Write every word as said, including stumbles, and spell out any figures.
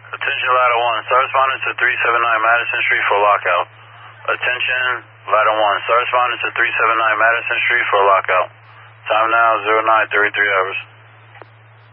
Attention, Ladder one. Star responding to three seven nine Madison Street for lockout. Attention, Ladder one. Star responding to three seven nine Madison Street for lockout. Time now, zero nine thirty-three hours.